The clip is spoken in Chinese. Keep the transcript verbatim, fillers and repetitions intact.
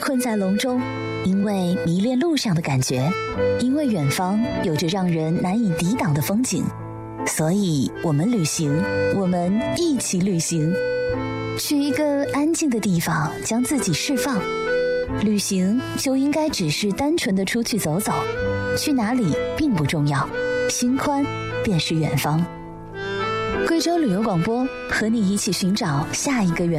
困在笼中，因为迷恋路上的感觉，因为远方有着让人难以抵挡的风景，所以我们旅行，我们一起旅行，去一个安静的地方，将自己释放。旅行就应该只是单纯的出去走走，去哪里并不重要，心宽便是远方。贵州旅游广播，和你一起寻找下一个远